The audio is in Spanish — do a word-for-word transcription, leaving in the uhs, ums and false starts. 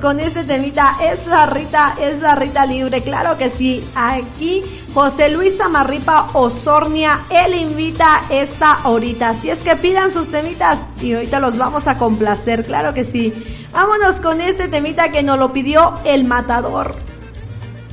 con este temita. Es la Rita, es la Rita libre, claro que sí. Aquí José Luis Amarripa Osornia, él invita esta ahorita. Así es que pidan sus temitas y ahorita los vamos a complacer, claro que sí. Vámonos con este temita que nos lo pidió El Matador.